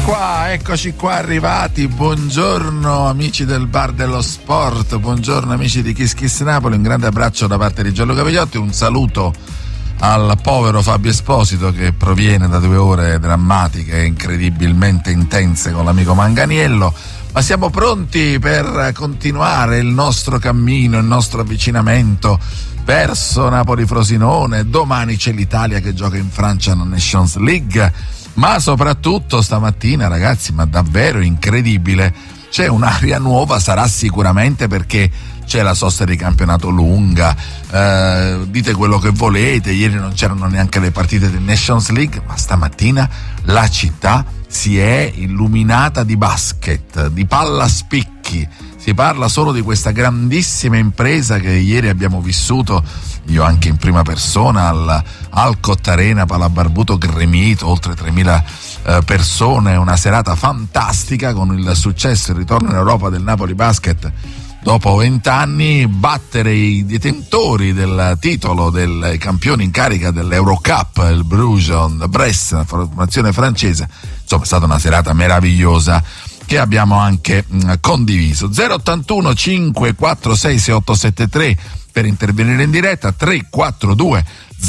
Eccoci qua arrivati. Buongiorno amici del Bar dello Sport, buongiorno amici di Kiss Kiss Napoli, un grande abbraccio da parte di Gianluca Vigliotti, un saluto al povero Fabio Esposito che proviene da 2 ore drammatiche e incredibilmente intense con l'amico Manganiello, ma siamo pronti per continuare il nostro cammino, il nostro avvicinamento verso Napoli-Frosinone. Domani c'è l'Italia che gioca in Francia alla Nations League, ma soprattutto stamattina, ragazzi, ma davvero incredibile, c'è un'aria nuova, sarà sicuramente perché c'è la sosta di campionato lunga, dite quello che volete, ieri non c'erano neanche le partite di Nations League, ma stamattina la città si è illuminata di basket, di palla a spicchi. Si parla solo di questa grandissima impresa che ieri abbiamo vissuto, io anche in prima persona, al Cottarena, Palabarbuto gremito, oltre 3.000 persone, una serata fantastica con il successo e il ritorno in Europa del Napoli Basket dopo 20 anni, battere i detentori del titolo del campione in carica dell'Eurocup, il Bruges Brest, una formazione francese. Insomma, è stata una serata meravigliosa che abbiamo anche condiviso. 081 546 6873 per intervenire in diretta, 342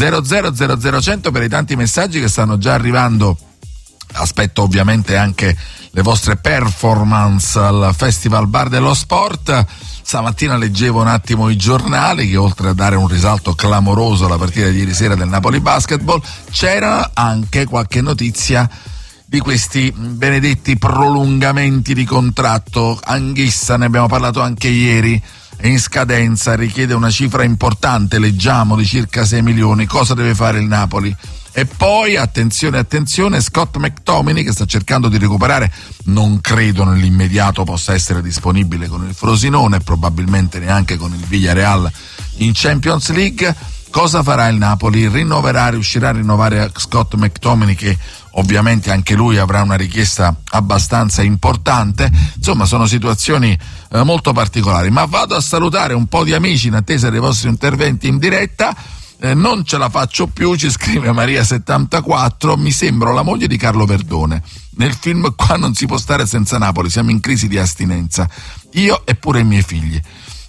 0000 per i tanti messaggi che stanno già arrivando. Aspetto ovviamente anche le vostre performance al Festival Bar dello Sport. Stamattina leggevo un attimo i giornali che, oltre a dare un risalto clamoroso alla partita di ieri sera del Napoli Basketball, c'era anche qualche notizia di questi benedetti prolungamenti di contratto. Anghissa, ne abbiamo parlato anche ieri, è in scadenza, richiede una cifra importante, leggiamo, di circa 6 milioni. Cosa deve fare il Napoli? E poi, attenzione, Scott McTominay, che sta cercando di recuperare, non credo nell'immediato possa essere disponibile con il Frosinone, probabilmente neanche con il Villarreal in Champions League. Cosa farà il Napoli? Riuscirà a rinnovare Scott McTominay, che ovviamente anche lui avrà una richiesta abbastanza importante. Insomma, sono situazioni molto particolari, ma vado a salutare un po' di amici in attesa dei vostri interventi in diretta. Non ce la faccio più, ci scrive Maria74, mi sembro la moglie di Carlo Verdone. Nel film Qua non si può stare senza Napoli, siamo in crisi di astinenza, io e pure i miei figli.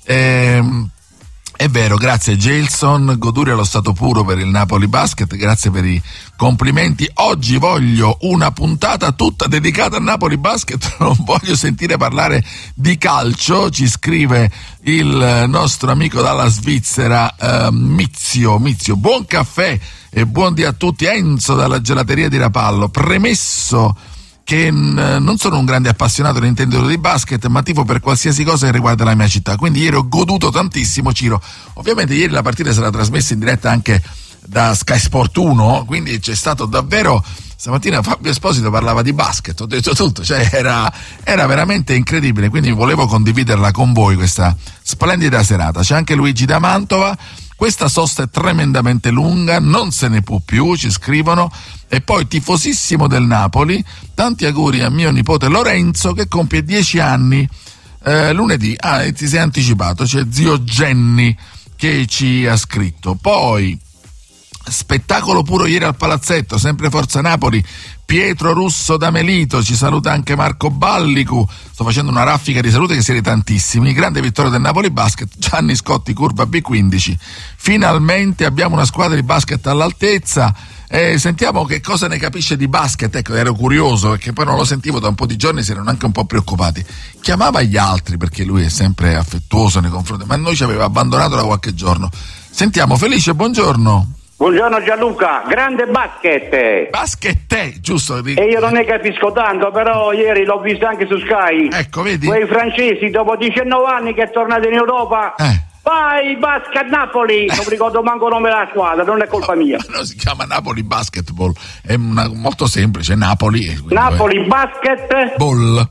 È vero, grazie Gelson, goduria allo stato puro per il Napoli Basket, grazie per i complimenti. Oggi voglio una puntata tutta dedicata al Napoli Basket, non voglio sentire parlare di calcio, ci scrive il nostro amico dalla Svizzera, Mizio. Buon caffè e buon dia a tutti. Enzo dalla gelateria di Rapallo. Premesso che non sono un grande appassionato e intenditore di basket, ma tifo per qualsiasi cosa che riguarda la mia città, quindi ieri ho goduto tantissimo, Ciro. Ovviamente ieri la partita sarà trasmessa in diretta anche da Sky Sport 1, quindi c'è stato davvero, stamattina Fabio Esposito parlava di basket, ho detto tutto, cioè era veramente incredibile, quindi volevo condividerla con voi questa splendida serata. C'è anche Luigi da Mantova. Questa sosta è tremendamente lunga, non se ne può più, ci scrivono. E poi tifosissimo del Napoli, tanti auguri a mio nipote Lorenzo che compie 10 anni lunedì. Ti sei anticipato, c'è zio Genny che ci ha scritto. Poi spettacolo puro ieri al Palazzetto, sempre Forza Napoli, Pietro Russo da Melito, ci saluta anche Marco Ballicu, sto facendo una raffica di salute che siete tantissimi. Grande vittoria del Napoli Basket, Gianni Scotti curva B15, finalmente abbiamo una squadra di basket all'altezza. Sentiamo che cosa ne capisce di basket. Ecco, ero curioso perché poi non lo sentivo da un po' di giorni, si erano anche un po' preoccupati. Chiamava gli altri perché lui è sempre affettuoso nei confronti, ma noi ci aveva abbandonato da qualche giorno. Sentiamo, Felice, buongiorno. Buongiorno Gianluca, grande basket. Basket, giusto? E io non ne capisco tanto, però ieri l'ho visto anche su Sky. Ecco, vedi? Quei francesi dopo 19 anni che è tornato in Europa. Vai basket Napoli, non ricordo manco il nome della squadra, non è colpa mia. No, si chiama Napoli Basketball, è molto semplice, Napoli Basket Ball,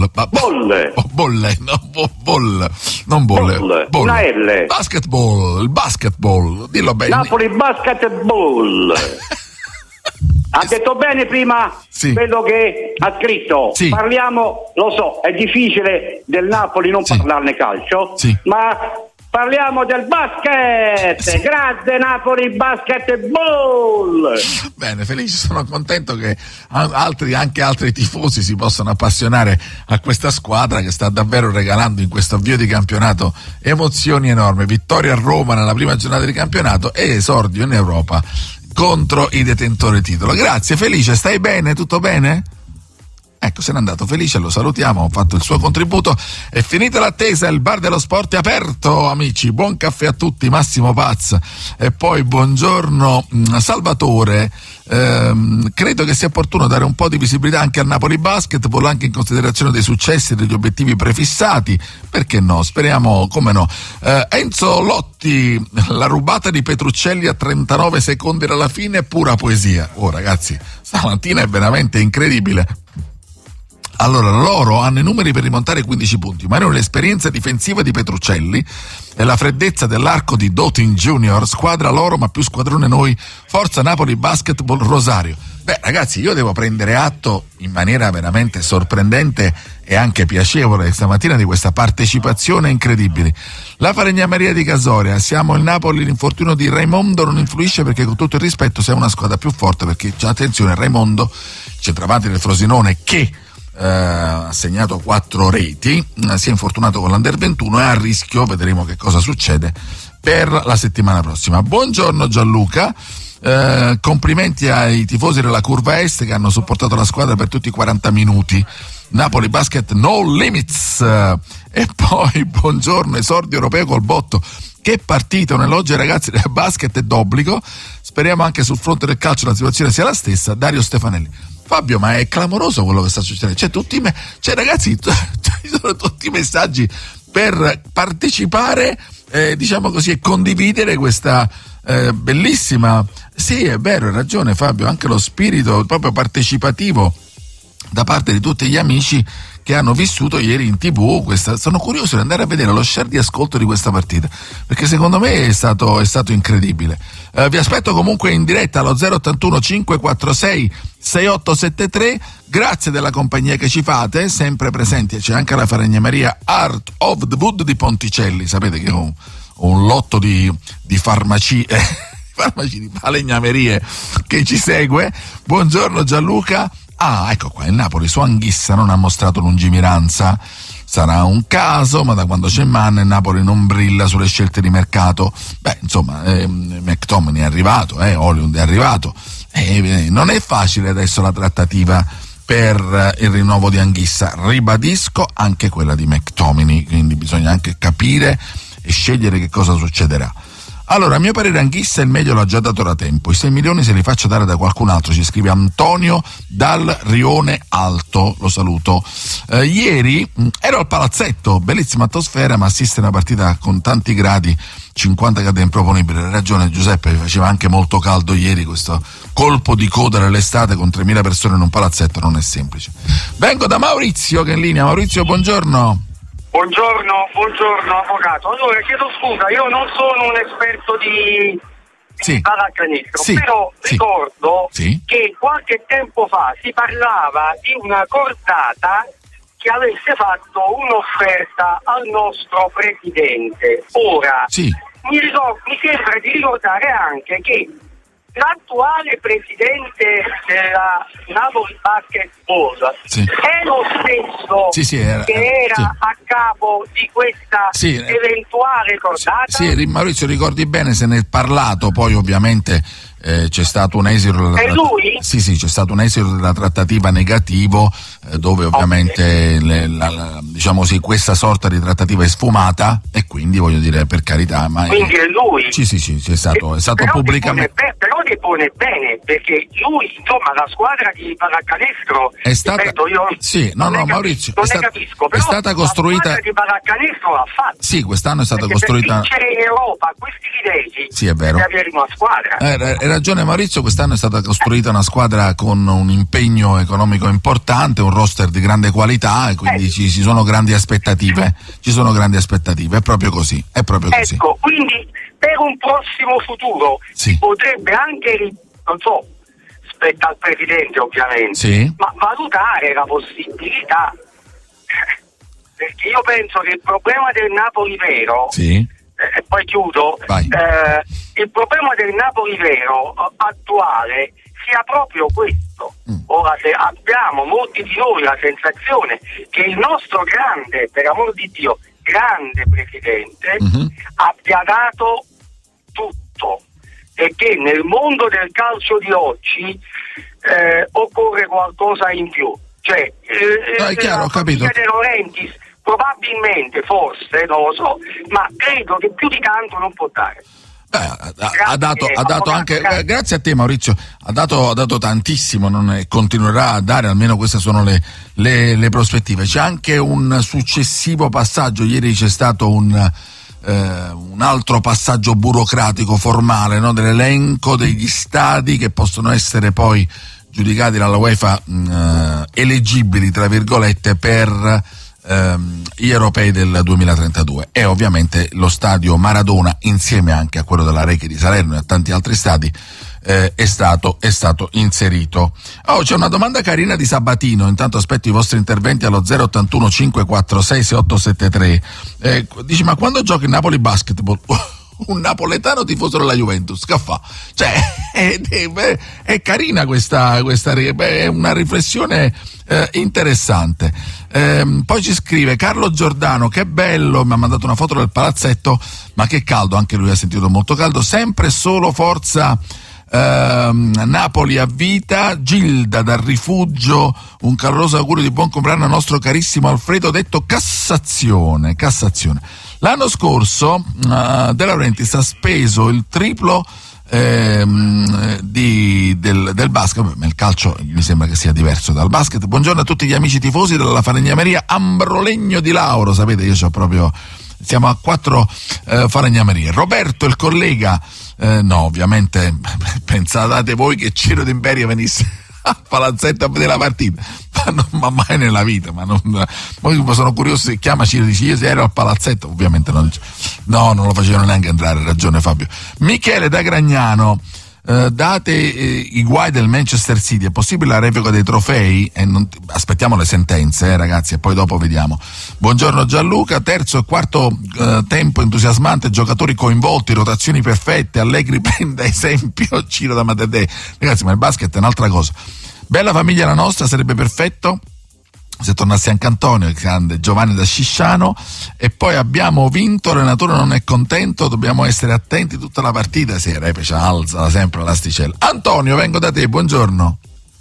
non bolle. Una L. Basketball, il basketball, dillo bene. Napoli Basketball. Ha detto bene prima, sì. Quello che ha scritto, sì. Parliamo, lo so, è difficile del Napoli non sì. parlarne calcio, sì. Ma Parliamo del basket, sì. Grande Napoli Basketball. Bene, Felice, sono contento che anche altri tifosi si possano appassionare a questa squadra che sta davvero regalando in questo avvio di campionato emozioni enormi. Vittoria a Roma nella prima giornata di campionato e esordio in Europa contro i detentori titolo. Grazie Felice, stai bene? Tutto bene? Ecco, se n'è andato Felice, lo salutiamo, ha fatto il suo contributo. È finita l'attesa, il bar dello sport è aperto, amici. Buon caffè a tutti, Massimo Paz. E poi buongiorno Salvatore. Credo che sia opportuno dare un po' di visibilità anche al Napoli Basketball, anche in considerazione dei successi e degli obiettivi prefissati. Perché no? Speriamo, come no. Enzo Lotti, la rubata di Petruccelli a 39 secondi dalla fine è pura poesia. Oh ragazzi, stamattina è veramente incredibile. Allora, loro hanno i numeri per rimontare 15 punti, ma erano l'esperienza difensiva di Petruccelli e la freddezza dell'arco di Dotin Junior, squadra loro ma più squadrone noi, forza Napoli Basketball Rosario. Beh ragazzi, io devo prendere atto in maniera veramente sorprendente e anche piacevole stamattina di questa partecipazione incredibile. La Falegnameria di Casoria, siamo il Napoli, l'infortunio di Raimondo non influisce perché con tutto il rispetto siamo una squadra più forte, perché attenzione, Raimondo, centravanti del Frosinone, che ha segnato 4 reti, si è infortunato con l'Under 21 e a rischio, vedremo che cosa succede per la settimana prossima. Buongiorno Gianluca, complimenti ai tifosi della Curva Est che hanno supportato la squadra per tutti i 40 minuti. Napoli Basket no limits. E poi buongiorno, esordio europeo col botto. Che partita, un elogio ai ragazzi del basket è d'obbligo. Speriamo anche sul fronte del calcio la situazione sia la stessa. Dario Stefanelli. Fabio, ma è clamoroso quello che sta succedendo. Ragazzi, ci sono tutti i messaggi per partecipare, diciamo così, e condividere questa bellissima. Sì, è vero, hai ragione Fabio, anche lo spirito proprio partecipativo da parte di tutti gli amici che hanno vissuto ieri in TV sono curioso di andare a vedere lo share di ascolto di questa partita, perché secondo me è stato incredibile. Vi aspetto comunque in diretta allo 081 546 6873. Grazie della compagnia che ci fate, sempre presenti. C'è anche la Falegnameria Art of the Wood di Ponticelli, sapete che ho un lotto di farmaci di falegnamerie che ci segue. Buongiorno Gianluca. Ah, ecco qua, il Napoli su Anghissa non ha mostrato lungimiranza. Sarà un caso, ma da quando c'è Mann il Napoli non brilla sulle scelte di mercato. Beh, insomma, McTominay è arrivato, Hollywood è arrivato. Non è facile adesso la trattativa per il rinnovo di Anghissa. Ribadisco anche quella di McTominay, quindi bisogna anche capire e scegliere che cosa succederà. Allora, a mio parere Anghissa il meglio l'ha già dato da tempo, i 6 milioni se li faccio dare da qualcun altro, ci scrive Antonio dal Rione Alto, lo saluto. Ieri ero al palazzetto, bellissima atmosfera, ma assistere a una partita con tanti gradi, 50 gradi improponibile. Hai ragione Giuseppe, faceva anche molto caldo ieri, questo colpo di coda dell'estate con 3.000 persone in un palazzetto non è semplice. Vengo da Maurizio che è in linea. Maurizio, buongiorno. Buongiorno avvocato. Allora chiedo scusa, io non sono un esperto di pallacanestro, però ricordo che qualche tempo fa si parlava di una cordata che avesse fatto un'offerta al nostro presidente. Ora mi sembra di ricordare anche che l'attuale presidente della Napoli Basketball è lo stesso che era a capo di questa eventuale cordata? Sì, Maurizio, ricordi bene, se ne è parlato, poi ovviamente c'è stato un esito della lui? Sì, c'è stato un esito della trattativa negativo, dove ovviamente diciamo questa sorta di trattativa è sfumata, e quindi voglio dire, per carità, ma quindi è lui? Sì, è stato pubblicamente. Però depone bene, perché lui, insomma, la squadra di pallacanestro è stata Maurizio, è stata costruita. La squadra di pallacanestro l'ha fatta. Sì, quest'anno è stata costruita. Per vincere in Europa questi livelli, sì, è vero, deve avere una squadra. Hai ragione Maurizio, quest'anno è stata costruita una squadra con un impegno economico importante, un roster di grande qualità, e quindi ci sono grandi aspettative. È proprio così. Ecco, quindi per un prossimo futuro potrebbe anche, non so, spetta al presidente ovviamente, ma valutare la possibilità, perché io penso che il problema del Napoli vero e poi chiudo, il problema del Napoli vero attuale sia proprio questo. Ora, se abbiamo molti di noi la sensazione che il nostro grande, per amor di Dio, grande presidente abbia dato tutto, e che nel mondo del calcio di oggi occorre qualcosa in più, cioè chiaro, ho capito. De Laurentiis probabilmente, forse, non lo so, ma credo che più di tanto non può dare. Ha dato anche, grazie a te Maurizio, ha dato tantissimo, continuerà a dare, almeno queste sono le prospettive. C'è anche un successivo passaggio, ieri c'è stato un altro passaggio burocratico formale, no? Dell'elenco degli stadi che possono essere poi giudicati dalla UEFA eleggibili, tra virgolette, per gli europei del 2032, e ovviamente lo stadio Maradona, insieme anche a quello della Reche di Salerno e a tanti altri stadi, è stato inserito. C'è una domanda carina di Sabatino, intanto aspetto i vostri interventi allo 081 546 6873. Dice: ma quando gioca il Napoli Basketball un napoletano tifoso della Juventus, che fa? Cioè è carina questa è una riflessione interessante. Poi ci scrive Carlo Giordano: che bello, mi ha mandato una foto del palazzetto, ma che caldo, anche lui ha sentito molto caldo. Sempre solo forza Napoli a vita. Gilda dal Rifugio, un caloroso augurio di buon compleanno al nostro carissimo Alfredo, detto Cassazione. L'anno scorso De Laurentiis ha speso il triplo del basket. Nel calcio mi sembra che sia diverso dal basket. Buongiorno a tutti gli amici tifosi della Falegnameria Ambrolegno di Lauro. Sapete, io siamo a 4 falegnamerie. Roberto, il collega, no, ovviamente pensate voi che Ciro D'Imperio venisse al palazzetto a vedere la partita, ma mai nella vita. Poi sono curioso se chiama Ciro e dice: io se ero al palazzetto, ovviamente non lo facevano neanche entrare. Ragione Fabio. Michele da Gragnano: date i guai del Manchester City, è possibile la revoca dei trofei? Aspettiamo le sentenze, ragazzi, e poi dopo vediamo. Buongiorno Gianluca. Terzo e quarto tempo entusiasmante, giocatori coinvolti, rotazioni perfette, Allegri prenda esempio Ciro da Matadei. Ragazzi, ma il basket è un'altra cosa. Bella famiglia la nostra, sarebbe perfetto se tornasse anche Antonio, il grande Giovanni da Scisciano. E poi abbiamo vinto, l'allenatore non è contento, dobbiamo essere attenti tutta la partita. Sì, Repecia alza sempre l'asticella. Antonio, vengo da te, buongiorno.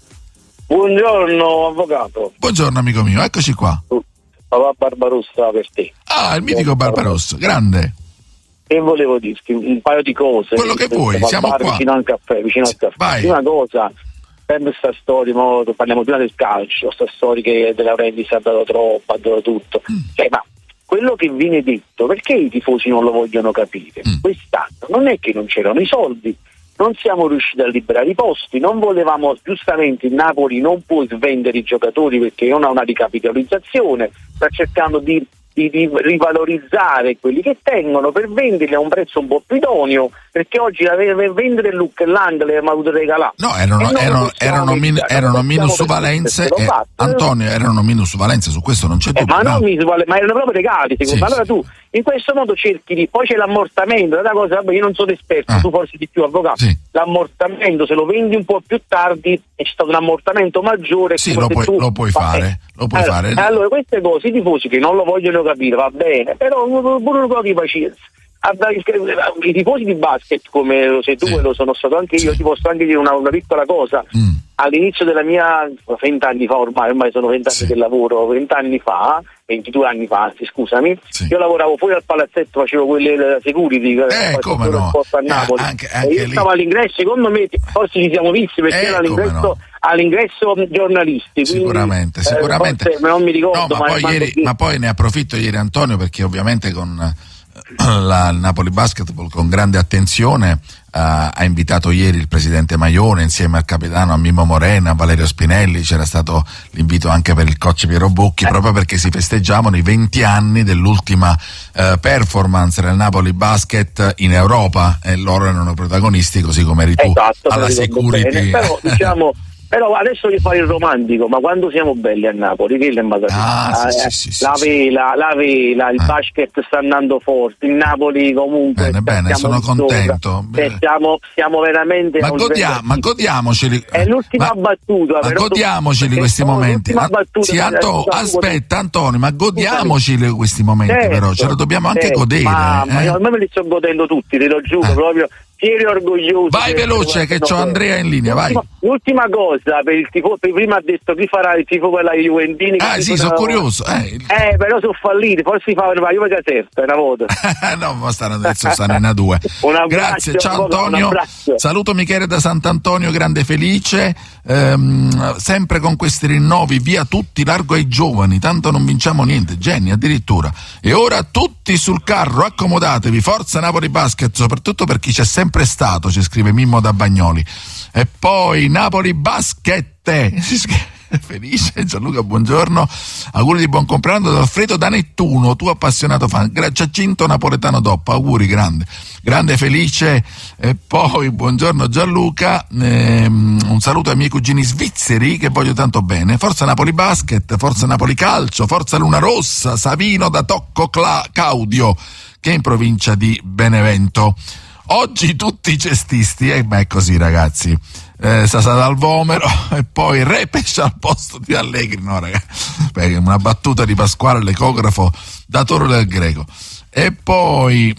Buongiorno avvocato. Buongiorno amico mio, eccoci qua. Papà Barbarossa per te. Il mitico Barbarossa, grande. E volevo dirti un paio di cose. Quello che vuoi, siamo qua. Vicino al caffè. Vai. Una cosa, per questa storia, parliamo prima del calcio, questa storia che De Laurentiis ha dato troppo, ha dato tutto. Ma quello che viene detto, perché i tifosi non lo vogliono capire? Quest'anno non è che non c'erano i soldi, non siamo riusciti a liberare i posti, non volevamo, giustamente il Napoli non può svendere i giocatori perché non ha una ricapitalizzazione, sta cercando di rivalorizzare quelli che tengono per venderli a un prezzo un po' più idoneo, perché oggi vendere Luke e Lang le abbiamo dovuto regalare. No, erano minusvalenze, Antonio, erano minusvalenze, su questo non c'è dubbio. Ma non ma erano proprio regali, secondo me. Allora tu in questo modo cerchi di, poi c'è l'ammortamento, una cosa, io non sono esperto, tu forse di più avvocato. Sì. L'ammortamento, se lo vendi un po' più tardi, c'è stato un ammortamento maggiore. Sì, lo puoi fare. Allora queste cose, i tifosi che non lo vogliono capire, va bene, però pure un po' di pazienza. I tifosi di basket, come lo sei tu e lo sono stato anche io, ti posso anche dire una piccola cosa. All'inizio della mia 20 anni fa, ormai sono 20 anni che lavoro, 22 anni fa, scusami, io lavoravo fuori al palazzetto, facevo quelle della security, come no, a Napoli, anche e io stavo all'ingresso, secondo me forse ci siamo visti perché era all'ingresso giornalisti, sicuramente non mi ricordo, ma poi ne approfitto ieri Antonio, perché ovviamente con il Napoli Basketball con grande attenzione ha invitato ieri il presidente Maione insieme al capitano, a Mimmo Morena, a Valerio Spinelli. C'era stato l'invito anche per il coach Piero Bocchi, proprio perché si festeggiavano i 20 anni dell'ultima performance del Napoli Basket in Europa, e loro erano protagonisti, così come eri tu alla security. Però Però adesso io fare il romantico, ma quando siamo belli a Napoli, che la vela, il basket sta andando forte, il Napoli comunque. Bene, sono contento. Stiamo veramente. Ma godiamoceli. È l'ultima battuta. Ma godiamoceli questi momenti. Aspetta, Antonio, ma godiamoceli questi momenti, però ce lo dobbiamo anche godere. Ma io me li sto godendo tutti, te lo giuro, proprio. Eri orgoglioso. Vai veloce che c'ho Andrea in linea, vai. L'ultima cosa per il tifo, prima ha detto chi farà il tifo per la Juventini. Sì, sono curioso. Però sono falliti, forse fa la Juve Caserta, una volta. No, ma stanno in A2. Grazie, ciao Antonio. Saluto Michele da Sant'Antonio, grande felice. Sempre con questi rinnovi, via tutti, largo ai giovani, tanto non vinciamo niente, geni addirittura. E ora tutti sul carro, accomodatevi, forza Napoli Basket, soprattutto per chi c'è sempre stato, ci scrive Mimmo da Bagnoli. E poi Napoli Basket, felice Gianluca, buongiorno, auguri di buon compleanno da Alfredo da Nettuno, tu appassionato fan, Giacinto napoletano dopo, auguri, grande felice. E poi buongiorno Gianluca, un saluto ai miei cugini svizzeri che voglio tanto bene, forza Napoli Basket, forza Napoli Calcio, forza Luna Rossa, Savino da Tocco Caudio, che è in provincia di Benevento. Oggi tutti i cestisti, è così ragazzi, Sasa dal Vomero e poi Repes al posto di Allegri, no ragazzi, una battuta di Pasquale l'ecografo da Toro del Greco. E poi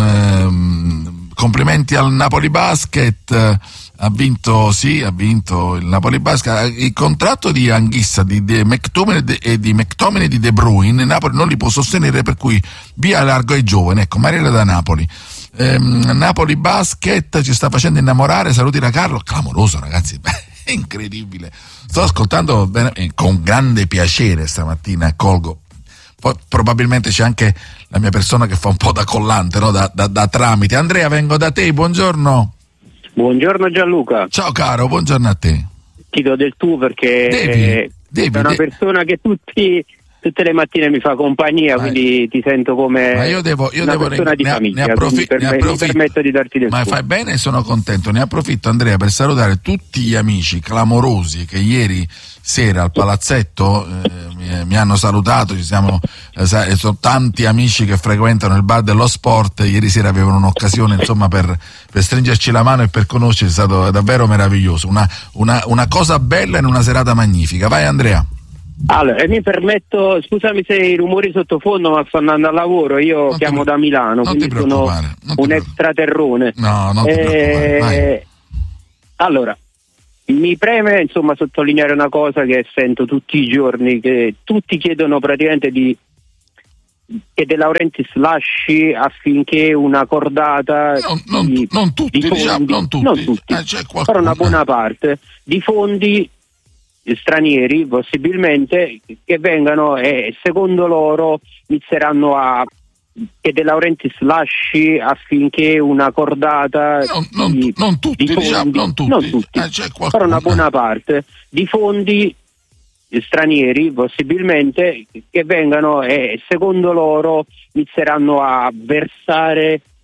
complimenti al Napoli Basket, ha vinto il Napoli Basket. Il contratto di Anghissa, di McTominay e di McTominay di De Bruyne, Napoli non li può sostenere, per cui via largo ai giovani. Ecco, Mariella da Napoli. Napoli Basket ci sta facendo innamorare, saluti da Carlo, clamoroso ragazzi, è incredibile, sto ascoltando con grande piacere stamattina, colgo, poi probabilmente c'è anche la mia persona che fa un po' da collante, no? da tramite. Andrea, vengo da te, buongiorno. Buongiorno Gianluca. Ciao caro, buongiorno a te. Ti do del tu perché è una persona che tutte le mattine mi fa compagnia, quindi ti sento come una persona di famiglia. Mi permetto di darti del tuo. Ma fai bene, sono contento. Ne approfitto, Andrea, per salutare tutti gli amici clamorosi che ieri sera al palazzetto mi hanno salutato. sono tanti amici che frequentano il bar dello sport. Ieri sera avevano un'occasione, insomma, per stringerci la mano e per conoscerci. È stato davvero meraviglioso, una cosa bella in una serata magnifica. Vai Andrea. Allora, mi permetto, scusami se i rumori sottofondo, ma sto andando al lavoro, io chiamo da Milano, quindi sono un extraterrone. No, non ti preoccupare, vai. Allora, mi preme insomma sottolineare una cosa che sento tutti i giorni, che tutti chiedono praticamente che De Laurentiis lasci affinché una cordata non tutti, di fondi, non tutti. Però una buona parte di fondi stranieri possibilmente che vengano e secondo loro inizieranno che De Laurentiis lasci affinché una cordata non tutti, però una buona parte di fondi stranieri possibilmente che vengano e secondo loro inizieranno a versare